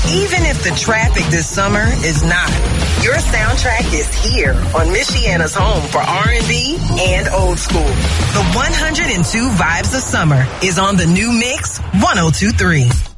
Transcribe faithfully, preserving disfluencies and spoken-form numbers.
Even if the traffic this summer is not, your soundtrack is here on Michiana's home for R and B and old school. The one hundred two Vibes of Summer is on the new Mix one oh two point three.